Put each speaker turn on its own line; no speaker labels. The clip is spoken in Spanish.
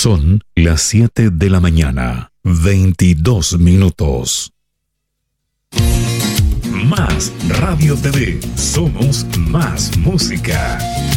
Son las 7 de la mañana, 22 minutos. Más Radio TV. Somos más música.